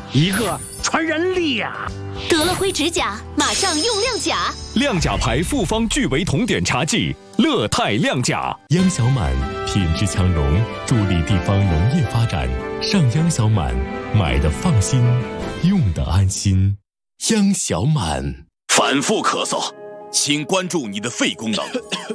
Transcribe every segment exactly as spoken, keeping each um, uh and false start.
一个传人力呀、啊！ 得了灰指甲，马上用亮甲。 亮甲牌复方聚维酮碘茶剂，乐泰亮甲。 央小满品质强农，助力地方农业发展。上央小满，买的放心，用的安心。央小满。 反复咳嗽，请关注你的肺功能。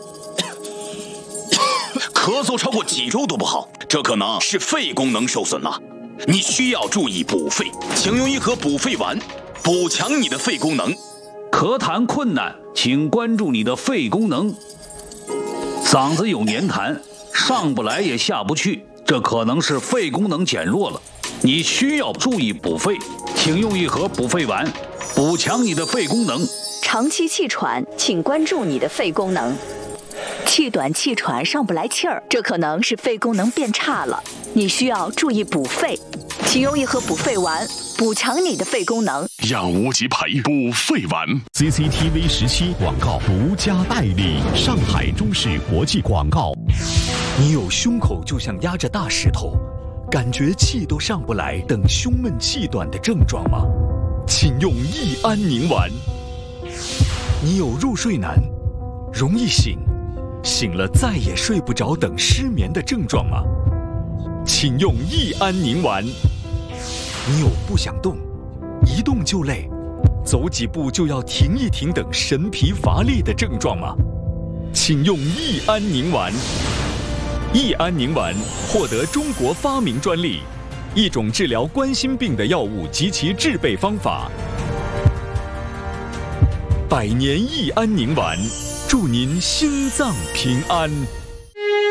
咳嗽超过几周都不好，这可能是肺功能受损了。你需要注意补肺，请用一盒补肺丸，补强你的肺功能。 咳痰困难，请关注你的肺功能。嗓子有黏痰，上不来也下不去，这可能是肺功能减弱了。你需要注意补肺，请用一盒补肺丸，补强你的肺功能。 长期气喘，请关注你的肺功能。气短气喘上不来气儿，这可能是肺功能变差了，你需要注意补肺，请用一盒补肺丸，补强你的肺功能。 让无极培补肺丸。 C C T V 十七广告独家代理，上海中视国际广告。 你有胸口就像压着大石头，感觉气都上不来等胸闷气短的症状吗？请用益安宁丸。你有入睡难，容易醒，醒了再也睡不着等失眠的症状吗？请用益安宁丸。你有不想动，一动就累，走几步就要停一停等神疲乏力的症状吗？请用益安宁丸。益安宁丸获得中国发明专利，一种治疗冠心病的药物及其制备方法。百年益安宁丸，祝您心脏平安。